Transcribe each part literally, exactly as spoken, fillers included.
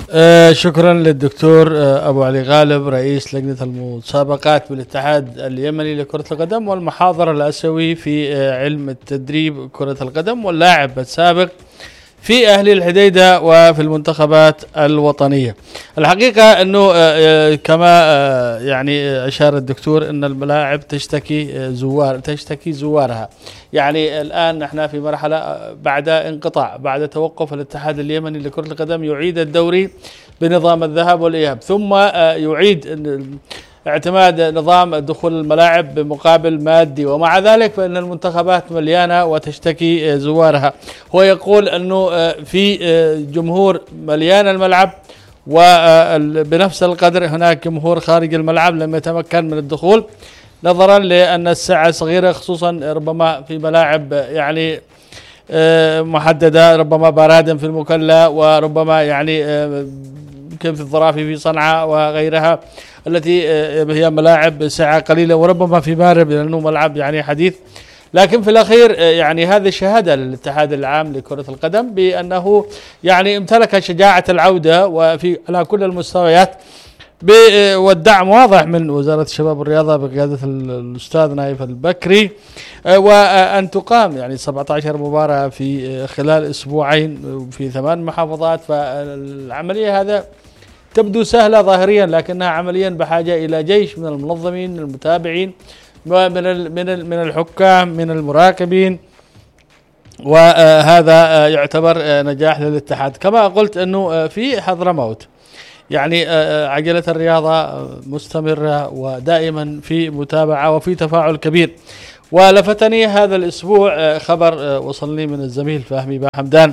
آه شكرا للدكتور آه أبو علي غالب رئيس لجنة المسابقات بالاتحاد اليمني لكرة القدم والمحاضر الآسيوي في آه علم التدريب كرة القدم واللاعب السابق في أهل الحديدة وفي المنتخبات الوطنية. الحقيقة أنه كما يعني أشار الدكتور أن الملاعب تشتكي زوار تشتكي زوارها. يعني الآن نحن في مرحلة بعد انقطاع بعد توقف الاتحاد اليمني لكرة القدم يعيد الدوري بنظام الذهاب والإياب، ثم يعيد اعتماد نظام دخول الملاعب بمقابل مادي، ومع ذلك فإن المنتخبات مليانة وتشتكي زوارها. هو يقول أنه في جمهور مليان الملعب، وبنفس القدر هناك جمهور خارج الملعب لم يتمكن من الدخول نظرا لأن الساعة صغيرة، خصوصا ربما في ملاعب يعني محددة، ربما بارادن في المكلا، وربما يعني يمكن في الظرافي في صنعاء وغيرها التي هي ملاعب ساعة قليلة، وربما في مارب لأنه ملعب يعني حديث. لكن في الأخير يعني هذه شهادة للاتحاد العام لكرة القدم بأنه يعني امتلك شجاعة العودة وفي على كل المستويات، والدعم واضح من وزارة الشباب والرياضة بقيادة الأستاذ نايف البكري، وأن تقام يعني سبعة عشر مباراة في خلال أسبوعين في ثمان محافظات. فالعملية هذا تبدو سهلة ظاهريا، لكنها عمليا بحاجة إلى جيش من المنظمين المتابعين من من من الحكام من المراقبين، وهذا يعتبر نجاح للاتحاد. كما قلت أنه في حضرموت يعني عجلة الرياضة مستمرة ودائما في متابعة وفي تفاعل كبير. ولفتني هذا الأسبوع خبر وصلني من الزميل فهمي باحمدان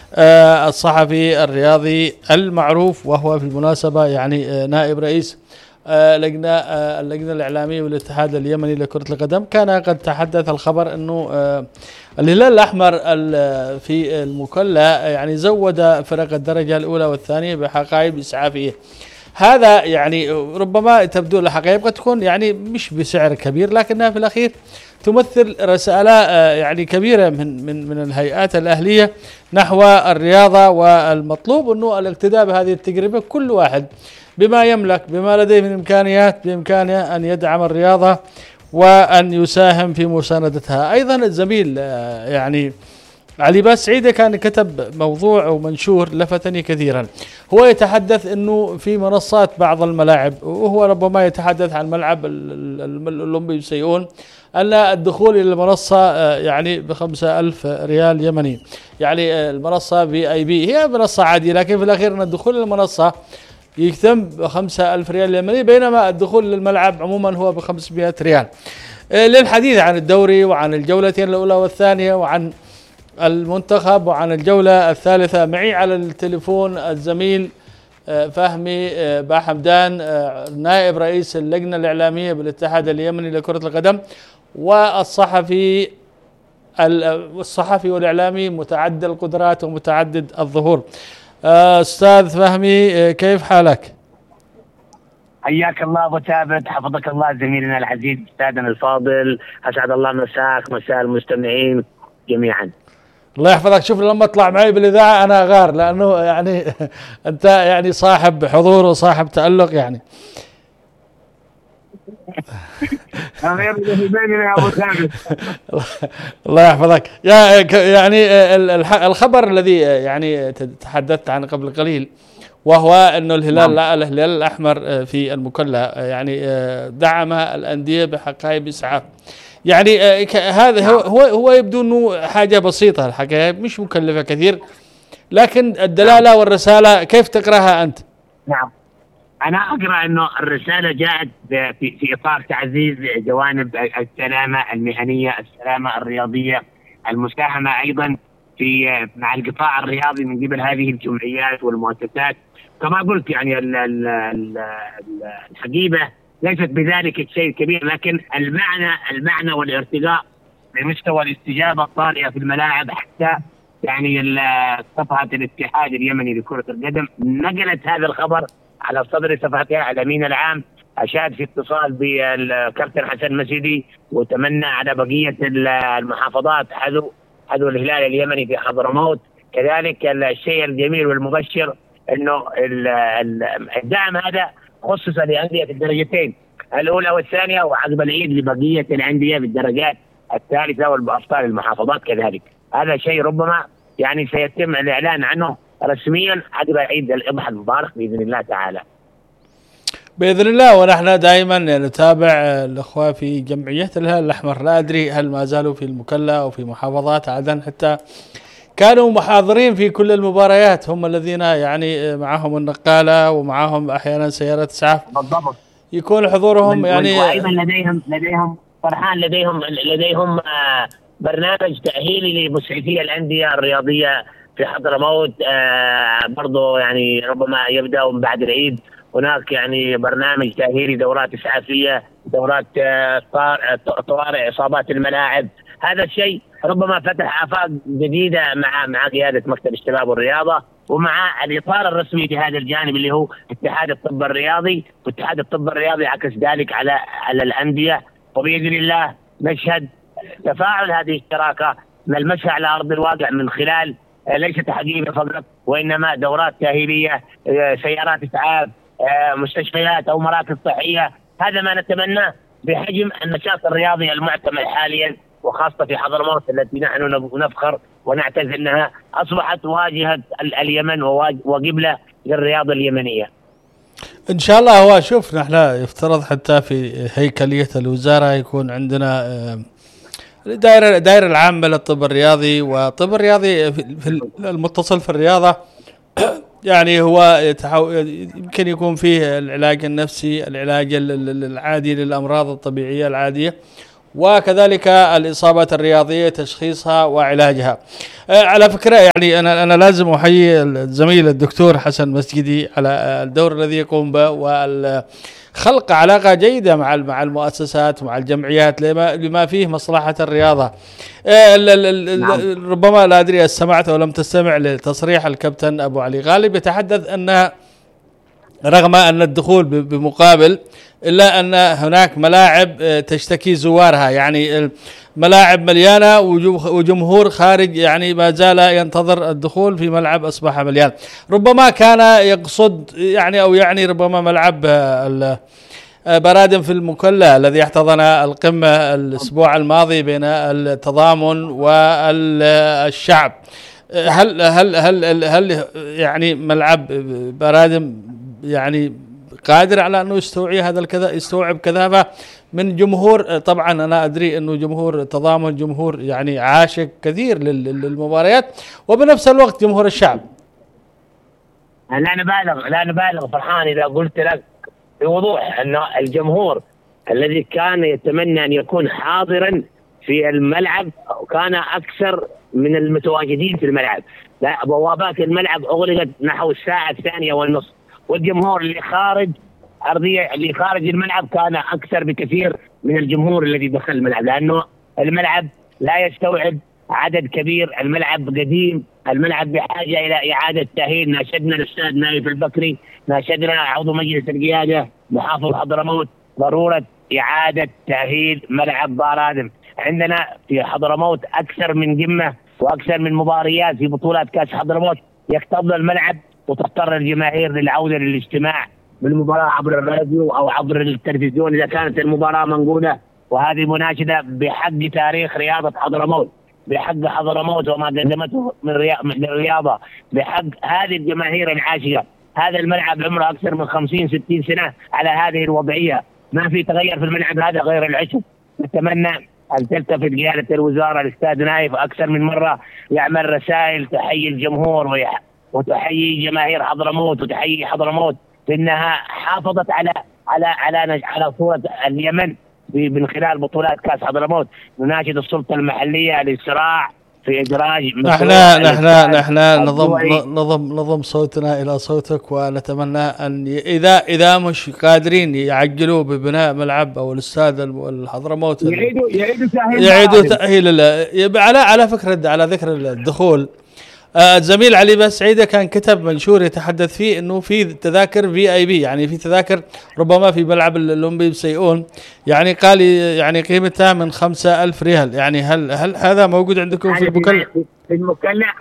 الصحفي الرياضي المعروف، وهو في المناسبة يعني نائب رئيس لجنة اللجنة الإعلامية والاتحاد اليمني لكرة القدم. كان قد تحدث الخبر أنه الهلال الأحمر في المكلا يعني زود فرق الدرجة الأولى والثانية بحقائب إسعافية. هذا يعني ربما تبدو الحقائب قد تكون يعني مش بسعر كبير، لكنها في الأخير تمثل رسالة يعني كبيرة من من من الهيئات الأهلية نحو الرياضة، والمطلوب أنه الاقتداء بهذه التجربة، كل واحد بما يملك بما لديه من إمكانيات بإمكانه أن يدعم الرياضة وأن يساهم في مساندتها. أيضا الزميل يعني علي باس سعيدة كان كتب موضوع أو منشور لفتني كثيرا. هو يتحدث أنه في منصات بعض الملاعب، وهو ربما يتحدث عن ملعب الأولمبي سيئون، أن الدخول إلى المنصة يعني بخمسة ألف ريال يمني. يعني المنصة في أي بي هي منصة عادية، لكن في الأخير أن الدخول إلى المنصة يتم بخمسة ألف ريال يمني، بينما الدخول للملعب عموما هو بخمسمائة ريال. للحديث عن الدوري وعن الجولتين الأولى والثانية وعن المنتخب وعن الجولة الثالثة، معي على التليفون الزميل فهمي باحمدان نائب رئيس اللجنة الإعلامية بالاتحاد اليمني لكرة القدم، والصحفي الصحفي والإعلامي متعدد القدرات ومتعدد الظهور. أستاذ فهمي، كيف حالك؟ حياك الله أبو ثابت، حفظك الله زميلنا العزيز أستاذنا الفاضل، أسعد الله مساك مساء المستمعين جميعا. الله يحفظك. شوف لما اطلع معي بالاذاعه انا غار، لانه يعني انت يعني صاحب حضور وصاحب تألق يعني. يا ابو ثابت. الله يحفظك. يعني الخبر الذي يعني تحدثت عنه قبل قليل، وهو انه الهلال الهلال الاحمر في المكلا يعني دعم الانديه بحقائب اسعاف. يعني هذا هو هو هو يبدو انه حاجه بسيطه الحقيقه، مش مكلفه كثير، لكن الدلاله والرساله كيف تقراها انت؟ نعم، انا اقرا انه الرساله جاءت في في اطار تعزيز جوانب السلامه المهنيه، السلامه الرياضيه، المساهمه ايضا في مع القطاع الرياضي من قبل هذه الجمعيات والمؤسسات. كما قلت يعني الحقيبه ليست بذلك الشيء الكبير، لكن المعنى المعنى والارتقاء بمستوى الاستجابه الطارئه في الملاعب، حتى يعني صفحه الاتحاد اليمني لكره القدم نقلت هذا الخبر على صدر صفحتها الامين العام، اشاد في اتصال بالكابتن حسن مسيدي وتمنى على بقيه المحافظات حذو حذو الهلال اليمني في حضرموت. كذلك الشيء الجميل والمبشر انه الدعم هذا خصص لانديه الدرجتين الاولى والثانيه، وعقب العيد لبقيه الانديه بالدرجات الثالثه والابطال المحافظات كذلك. هذا شيء ربما يعني سيتم الاعلان عنه رسميا عقب عيد الاضحى المبارك باذن الله تعالى. باذن الله. ونحن دائما نتابع الاخوه في جمعيه الهلال الاحمر، لا ادري هل ما زالوا في المكلا او في محافظات عدن، حتى كانوا محاضرين في كل المباريات، هم الذين يعني معهم النقاله ومعهم احيانا سياره اسعاف بالضبط، يكون حضورهم يعني. وايضا لديهم لديهم فرحان لديهم لديهم برنامج تاهيلي لمسعفي الانديه الرياضيه في حضرموت، برضه يعني ربما يبداوا من بعد العيد. هناك يعني برنامج تاهيلي، دورات اسعافيه، دورات طوارئ اصابات الملاعب. هذا الشيء ربما فتح افاق جديده مع مع قياده مكتب الشباب والرياضه، ومع الاطار الرسمي في هذا الجانب اللي هو اتحاد الطب الرياضي، واتحاد الطب الرياضي عكس ذلك على على الانديه. وباذن الله نشهد تفاعل هذه الشراكه، نلمسها على ارض الواقع من خلال ليس تحقيق فقط، وانما دورات تاهيليه، سيارات اسعاف، مستشفيات او مراكز صحيه. هذا ما نتمناه بحجم النشاط الرياضي المعتمد حاليا، وخاصه في حضرموت التي نحن نفخر ونعتز انها اصبحت واجهه اليمن وقبله للرياضه اليمنيه. ان شاء الله. هو شوف نحن يفترض حتى في هيكليه الوزاره يكون عندنا الدائره الدائره العامه للطب الرياضي، والطب الرياضي في المتصل في الرياضه يعني هو يمكن يكون فيه العلاج النفسي، العلاج العادي للامراض الطبيعيه العاديه، وكذلك الإصابات الرياضية تشخيصها وعلاجها. على فكرة يعني أنا أنا لازم أحيي الزميل الدكتور حسن مسجدي على الدور الذي يقوم به، وخلق علاقة جيدة مع مع المؤسسات ومع الجمعيات لما لما فيه مصلحة الرياضة. ربما لا أدري سمعت أو لم تستمع لتصريح الكابتن أبو علي غالب يتحدث أن رغم أن الدخول بمقابل، إلا أن هناك ملاعب تشتكي زوارها، يعني ملاعب مليانة وجمهور خارج يعني ما زال ينتظر الدخول في ملعب أصبح مليان. ربما كان يقصد يعني أو يعني ربما ملعب برادم في المكلا الذي احتضن القمة الأسبوع الماضي بين التضامن والشعب. هل هل هل هل يعني ملعب برادم يعني قادر على انه يستوعب هذا الكذا يستوعب كثافه من جمهور؟ طبعا انا ادري انه جمهور التضامن جمهور يعني عاشق كثير للمباريات، وبنفس الوقت جمهور الشعب. لا نبالغ لا نبالغ فرحان اذا قلت لك بوضوح ان الجمهور الذي كان يتمنى ان يكون حاضرا في الملعب كان اكثر من المتواجدين في الملعب. لا، بوابات الملعب اغلقت نحو الساعه الثانيه والنصف، والجمهور اللي خارج ارضيه اللي خارج الملعب كان اكثر بكثير من الجمهور الذي دخل الملعب، لانه الملعب لا يستوعب عدد كبير، الملعب قديم، الملعب بحاجه الى اعاده تاهيل. ناشدنا الاستاذ نايف البكري، ناشدنا عضو مجلس القياده محافظ حضرموت ضروره اعاده تاهيل ملعب بارادم. عندنا في حضرموت اكثر من قمه واكثر من مباريات في بطولات كاس حضرموت يكتظ الملعب، وتضطر الجماهير للعوده للاجتماع بالمباراه عبر الراديو او عبر التلفزيون اذا كانت المباراه منقوله. وهذه مناشده بحق تاريخ رياضه حضرموت، بحق حضرموت وما قدمته من الرياضه، بحق هذه الجماهير العاشقه. هذا الملعب عمره اكثر من خمسين ستين سنه على هذه الوضعيه، ما في تغير في الملعب هذا غير العشب. نتمنى ان تلتفت قياده الوزاره الاستاذ نايف اكثر من مره يعمل رسائل تحيي الجمهور وتحيي جماهير حضرموت وتحيي حضرموت بانها حافظت على على على على صوره اليمن من خلال بطولات كاس حضرموت. نناشد السلطه المحليه للصراع في إدراج. نحن نحن نحن نضم نضم نضم صوتنا إلى صوتك، ونتمنى أن إذا إذا مش قادرين يعجلوا ببناء ملعب أو الاستاد الحضرموت يعيدوا يعيدوا تأهيل يعيدوا تأهيل على على فكرة على ذكر الدخول. الزميل علي بسعيدة كان كتب منشور يتحدث فيه انه في تذاكر في اي بي، يعني في تذاكر ربما في ملعب الاولمبي بسيئون، يعني قال يعني قيمتها من خمسة ألف ريال. يعني هل هل هذا موجود عندكم في المكلا؟ في المكلا في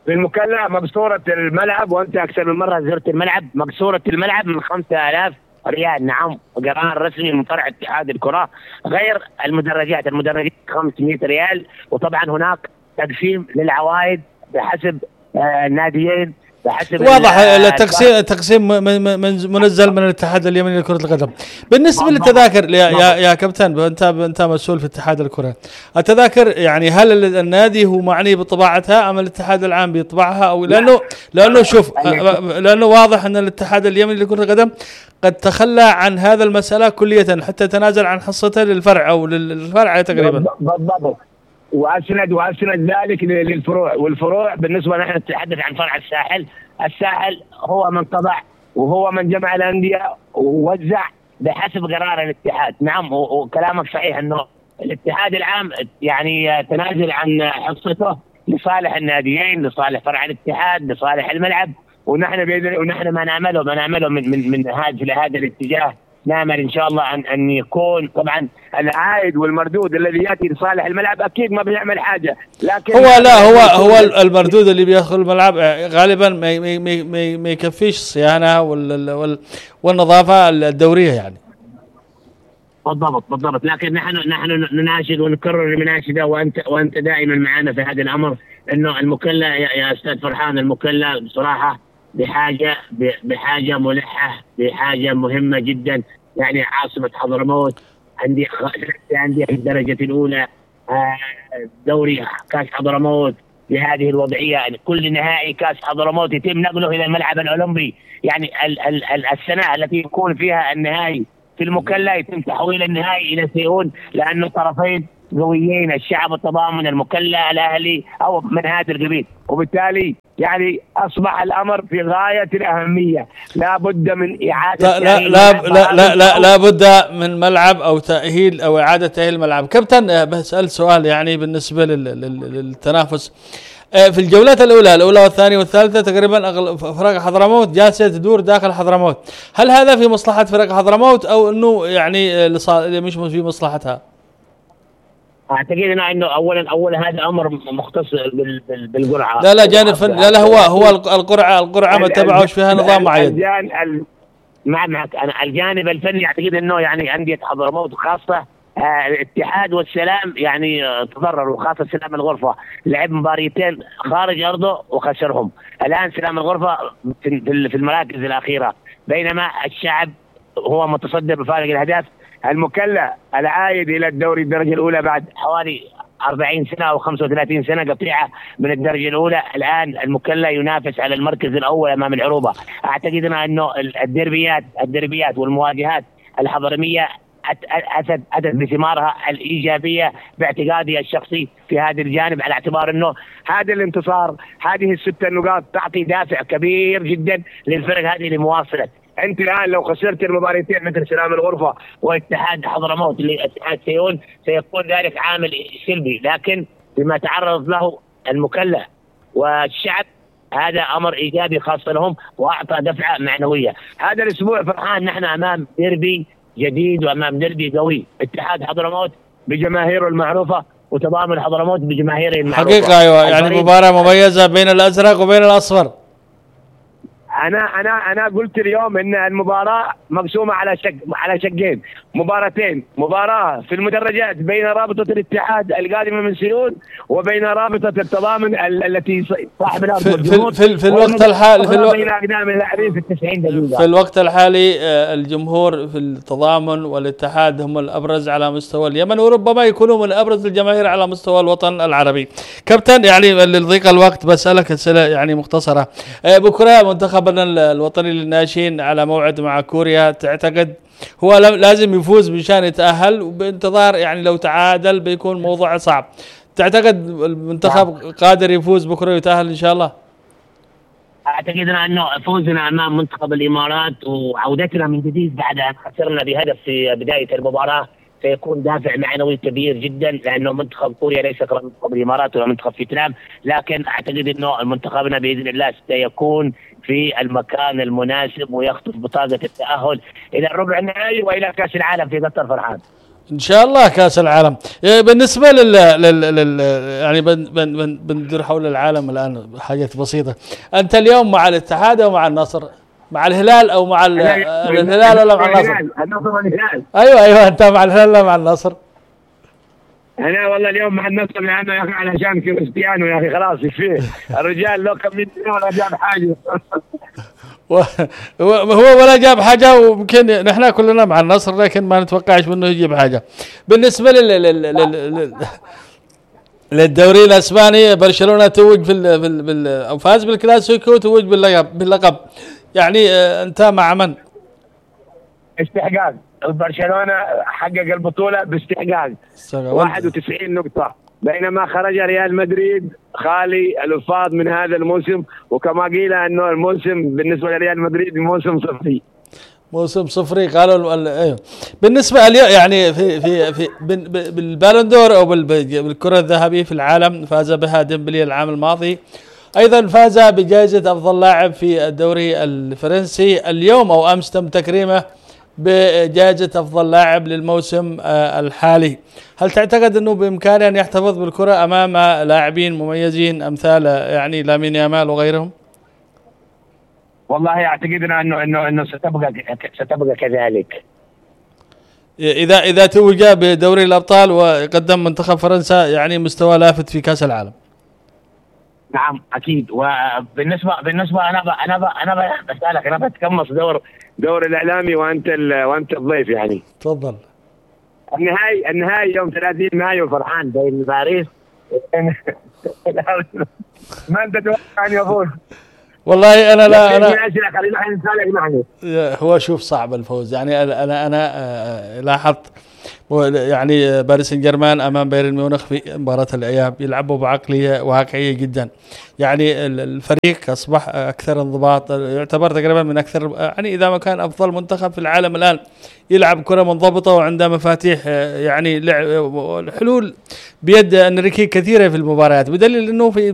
في المكلا مقصورة الملعب، وأنت أكثر من مرة زرت الملعب. مقصورة الملعب من خمسة آلاف ريال، نعم، قرار رسمي من فرع اتحاد الكرة، غير المدرجات. المدرجات خمسمائة ريال، وطبعا هناك تقسيم للعوائد بحسب آه الناديين، بحسب واضح التقسيم تقسيم منزل من الاتحاد اليمني لكرة القدم. بالنسبة للتذاكر يا يا, يا كابتن، انت انت مسؤول في اتحاد الكرة، التذاكر يعني هل النادي هو معني بطباعتها ام الاتحاد العام بيطبعها؟ او لانه لانه شوف لانه واضح ان الاتحاد اليمني لكرة القدم قد تخلى عن هذا المسألة كلية، حتى تنازل عن حصته للفرع او للفرع تقريبا. بالضبط، واسند واسند ذلك للفروع، والفروع بالنسبه نحن نتحدث عن فرع الساحل. الساحل هو من طبع وهو من جمع الانديه ووزع بحسب قرار الاتحاد. نعم، وكلامك صحيح انه الاتحاد العام يعني تنازل عن حصته لصالح الناديين، لصالح فرع الاتحاد، لصالح الملعب. ونحن بإذن ونحن ما نعمله ما نعمله من من من هذا لهذا الاتجاه. نامل ان شاء الله ان ان يكون طبعا العائد والمردود الذي ياتي لصالح الملعب اكيد ما بيعمل حاجه، لكن هو لا هو هو المردود اللي بيدخل الملعب غالبا ما ما ما يكفيش الصيانه وال والنظافه الدوريه يعني. بالضبط بالضبط، لكن نحن نحن نناشد ونكرر المناشده، وانت وانت دائما معنا في هذا الامر، انه المكلا يا استاذ فرحان، المكلا بصراحه بحاجه بحاجه ملحه، بحاجه مهمه جدا. يعني عاصمه حضرموت عندي عندي في الدرجه الاولى دوري كاس حضرموت بهذه الوضعيه، يعني كل نهائي كاس حضرموت يتم نقله الى الملعب الاولمبي. يعني ال ال ال السنه التي يكون فيها النهائي في المكلا يتم تحويل النهائي الى سيئون، لانه طرفين قويين، الشعب التضامن، المكلا الاهلي او من هذا القبيل، وبالتالي يعني اصبح الامر في غايه الاهميه. لا بد من اعاده لا لا لا لا لا, لا, لا بد من ملعب او تاهيل او اعاده تاهيل الملعب. كابتن بسال سؤال يعني بالنسبه للتنافس في الجولات الاولى الاولى والثانيه والثالثه تقريبا فرق حضرموت جالسه تدور داخل حضرموت، هل هذا في مصلحه فرق حضرموت او انه يعني مش في مصلحتها؟ اعتقد انه اولا اولا هذا امر مختص بالقرعه. لا لا جانب فن، لا لا هو هو القرعه القرعه ما تبعوش فيها نظام معين. نعم معك انا. الجانب الفني اعتقد انه يعني انديه حضرموت خاصه آه الاتحاد والسلام يعني آه تضرروا، خاصه سلام الغرفه لعب مباريتين خارج ارضه وخسرهم. الان سلام الغرفه في, في المراكز الاخيره، بينما الشعب هو متصدر بفارق الاهداف. المكلا العائد الى الدوري الدرجه الاولى بعد حوالي أربعين سنه او خمسة وثلاثين سنه قطيعه من الدرجه الاولى، الان المكلا ينافس على المركز الاول امام العروبه. اعتقد انه الدربيات الدربيات والمواجهات الحضرميه اتت اتت بثمارها الايجابيه باعتقادي الشخصي في هذا الجانب، على اعتبار انه هذا الانتصار، هذه الست النقاط تعطي دافع كبير جدا للفرق هذه لمواصله. انت الان لو خسرت المباراتين مثل سلام الغرفه واتحاد حضرموت اللي اتحاد سيئون سيكون ذلك عامل سلبي، لكن بما تعرض له المكلا والشعب هذا امر ايجابي خاص لهم واعطى دفعه معنويه. هذا الاسبوع فرحان نحن امام ديربي جديد وامام ديربي قوي، اتحاد حضرموت بجماهيره المعروفه وتضامن حضرموت بجماهيره المعروفه. حقيقه ايوه، يعني مباراه مميزه بين الازرق وبين الاصفر. انا انا انا قلت اليوم ان المباراه مقسومه على شق على شقين، مباراتين، مباراه في المدرجات بين رابطه الاتحاد القادمه من سيئون وبين رابطه التضامن التي صاحب الارض في, في, في, في الوقت الحالي في الوقت بين اقدام اللاعبين في التسعين دقيقه. في الوقت الحالي الجمهور في التضامن والاتحاد هم الابرز على مستوى اليمن، وربما يكونوا من ابرز الجماهير على مستوى الوطن العربي. كابتن يعني لضيق الوقت بسالك اسئله يعني مختصره. بكره منتخب الوطني للناشئين على موعد مع كوريا، تعتقد هو لازم يفوز مشان يتأهل، وبانتظار يعني لو تعادل بيكون موضوع صعب، تعتقد المنتخب قادر يفوز بكره ويتأهل ان شاء الله؟ اعتقد انه فوزنا امام منتخب الامارات وعودتنا من جديد بعد ان خسرنا بهدف في بدايه المباراه سيكون دافع معنوي كبير جدا، لانه منتخب كوريا ليس كمنتخب الامارات ولا منتخب فيتنام، لكن اعتقد انه منتخبنا باذن الله سيكون في المكان المناسب ويخطف بطاقه التاهل الى الربع النهائي والى كاس العالم في قطر. فرحان ان شاء الله كاس العالم. إيه بالنسبه لل, لل... لل... يعني بن... بن... بن... بندير حول العالم الان حاجات بسيطه. انت اليوم مع الاتحاد او مع النصر؟ مع الهلال او مع ال... الهلال ولا مع النصر؟ النصر والهلال. ايوه ايوه انت مع الهلال ولا مع النصر؟ انا والله اليوم مع النصر لانه يا اخي علشان كريستيانو يا اخي خلاص يكفيه الرجال لو كم مليون ولا جاب حاجه. هو ولا جاب حاجه ويمكن نحن كلنا مع النصر لكن ما نتوقعش منه يجيب حاجه. بالنسبه لل لل للدوري الاسباني برشلونه توج في ال... بال... او فاز بالكلاسيكو توج باللقب باللقب يعني انت مع من؟ استحقاق. برشلونه حقق البطوله باستحقاق واحد وتسعين نقطه، بينما خرج ريال مدريد خالي الالفاظ من هذا الموسم، وكما قيل انه الموسم بالنسبه لريال مدريد موسم صفري. موسم صفري قالوا ايوه. بالنسبه اليوم يعني في في في بالبالون دور او بالكره الذهبيه في العالم فاز بها ديمبلي العام الماضي، ايضا فاز بجائزه افضل لاعب في الدوري الفرنسي. اليوم او امس تم تكريمه بجائزة أفضل لاعب للموسم الحالي. هل تعتقد أنه بإمكانه أن يحتفظ بالكرة أمام لاعبين مميزين أمثال يعني لامين يامال وغيرهم؟ والله أعتقد أنه أنه أنه ستبقى ستبقى كذلك. إذا إذا توج بدوري الأبطال وقدم منتخب فرنسا يعني مستوى لافت في كأس العالم. نعم اكيد. وبالنسبه بالنسبه انا ب انا ب انا بسالك، انا بتقمص دور دور الاعلامي وانت وانت الضيف يعني. تفضل. النهائي النهائي يوم ثلاثين مايو فرحان بين باريس ما انت تتوقع ان يفوز؟ والله انا لا انا خلينا هو شوف صعب الفوز يعني. انا انا لاحظت يعني باريس سان جيرمان امام بايرن ميونخ في مباراه الاياب يلعبوا بعقليه واقعيه جدا. يعني الفريق اصبح اكثر انضباط، يعتبر تقريبا من اكثر يعني اذا ما كان افضل منتخب في العالم الان، يلعب كره منضبطه وعنده مفاتيح يعني حلول بيد انريكي كثيره في المباريات، بدليل انه في